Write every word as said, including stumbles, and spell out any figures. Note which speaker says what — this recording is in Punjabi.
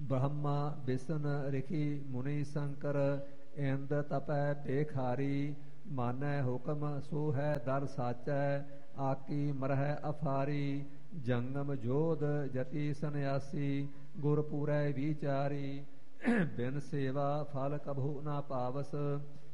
Speaker 1: ਬ੍ਰਹਮਾ ਬਿਸ਼ਨ ਰਿਖੀ ਮੁਨੀ ਸ਼ੰਕਰ ਇੰਦ ਤਪੈ ਪੇਖਾਰੀ ਮਾਨੈ ਹੁਕਮ ਸੋ ਹੈ ਦਰ ਸਾਚੈ ਆਕੀ ਮਰਹਿ ਅਫਾਰੀ ਜੰਗਮ ਜੋਧ ਜਤੀ ਸੰਨਿਆਸੀ ਗੁਰ ਪੂਰੈ ਵਿਚਾਰੀ ਬਿਨ ਸੇਵਾ ਫਲ ਕਭੂ ਨਾ ਪਾਵਸ